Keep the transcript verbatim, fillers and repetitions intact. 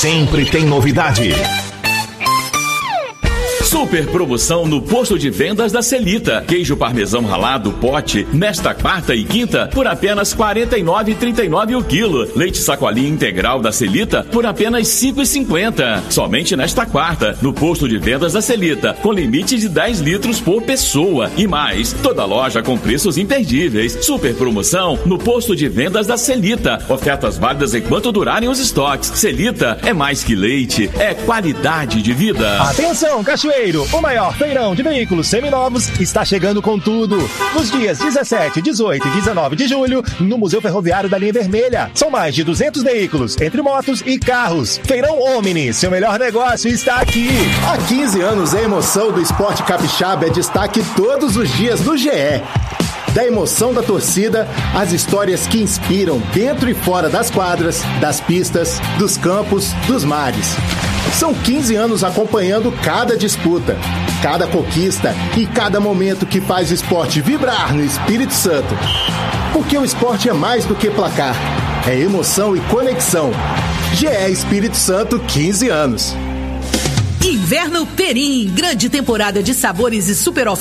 sempre tem novidade. Super promoção no posto de vendas da Celita. Queijo parmesão ralado pote, nesta quarta e quinta, por apenas quarenta e nove reais e trinta e nove centavos o quilo. Leite sacolinha integral da Celita, por apenas cinco reais e cinquenta centavos. Somente nesta quarta, no posto de vendas da Celita, com limite de dez litros por pessoa. E mais, toda loja com preços imperdíveis. Super promoção no posto de vendas da Celita. Ofertas válidas enquanto durarem os estoques. Celita é mais que leite, é qualidade de vida. Atenção, Cachoeiro! O maior feirão de veículos seminovos está chegando com tudo. Nos dias dezessete, dezoito e dezenove de julho, no Museu Ferroviário da Linha Vermelha. São mais de duzentos veículos, entre motos e carros. Feirão Omni, seu melhor negócio está aqui. Há quinze anos, a emoção do esporte capixaba é destaque todos os dias no G E. Da emoção da torcida, às histórias que inspiram dentro e fora das quadras, das pistas, dos campos, dos mares. São quinze anos acompanhando cada disputa, cada conquista e cada momento que faz o esporte vibrar no Espírito Santo. Porque o esporte é mais do que placar, é emoção e conexão. G E Espírito Santo, quinze anos. Inverno Perim, grande temporada de sabores e super ofertas.